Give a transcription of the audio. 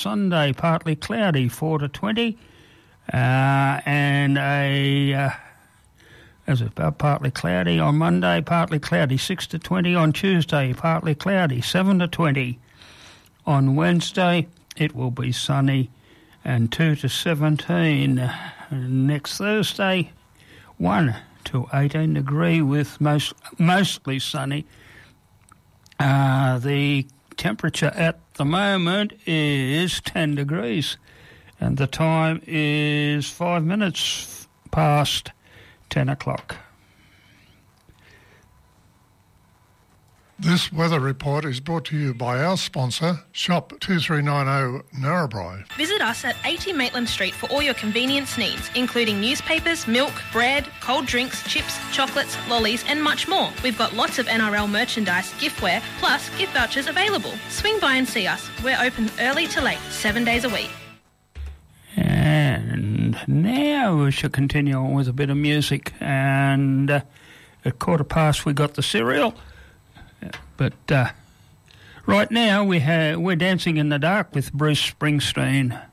Sunday, partly cloudy, 4 to 20. And partly cloudy on Monday, partly cloudy, 6 to 20 on Tuesday, partly cloudy, 7 to 20. On Wednesday, it will be sunny and 2 to 17. Next Thursday, 1 to 18 degree with mostly sunny. The temperature at the moment is 10 degrees and the time is 5 minutes past 10 o'clock. This weather report is brought to you by our sponsor, Shop 2390 Narrabri. Visit us at 80 Maitland Street for all your convenience needs, including newspapers, milk, bread, cold drinks, chips, chocolates, lollies and much more. We've got lots of NRL merchandise, giftware, plus gift vouchers available. Swing by and see us. We're open early to late, 7 days a week. And now we shall continue on with a bit of music. And at 1:15 we got the cereal. But right now we're Dancing in the Dark with Bruce Springsteen.